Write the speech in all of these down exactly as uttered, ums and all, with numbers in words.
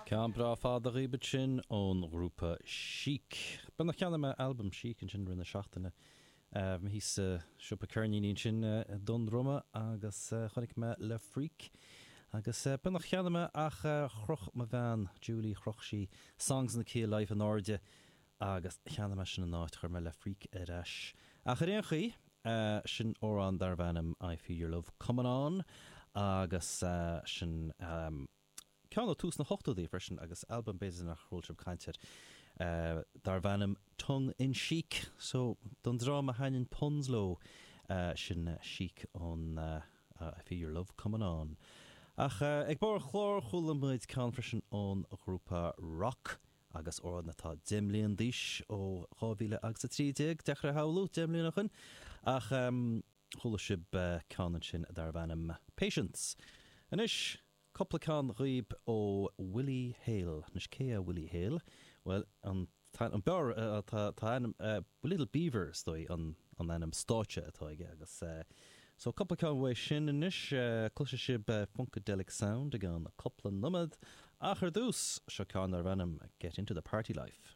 Cean bra fád a ribit sin ón grúpa Chic. Buna ceanna me album Chic in sin rinne seachtainna. Uh, hís uh, siúpa cearnín sin uh, don Roma agus uh, chonig me le Freak. Agus uh, buna ceanna me ach uh, chroch me bhean, Julie chroch si songs na cé live an orde agus ceanna me sin an áit chuir me le Freak ar eis. Ach ar éonchaí uh, sin órán dar bheanam I Feel Your Love Coming On agus uh, sin um, ceanna tús na hochtadaí frisin agus album béidir nach chróilseb caintear uh, dar bheanam Tongue in Chic, so don drama hainin Punslow uh, sin uh, Chic on uh, uh, I Feel Your Love Coming On. Ach uh, ag bar chlár chulamid cean frisin ón grúpa Rock agus orad natá Dimlíon díis ó chábhíle agus a trídeag dechra haulú Dimlíonachan ach um, chula sib uh, ceanan sin dar bheanam Patience. Anis Couple can rib ó Willie Hale. Nes cé Willie Hale. Well, an an bar uh, tá tá uh, Little Beaver stoi an an anam státe atá ige agus uh, so couple can way sin inis uh, cluse sib uh, funkadelic sound again a couple numad acher dús se can ar venom get into the party life.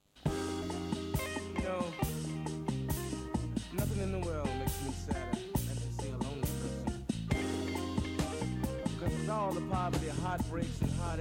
You know, nothing in the world makes me sadder than to see a lonely person. Because with all the poverty, heartbreaks, and heartaches,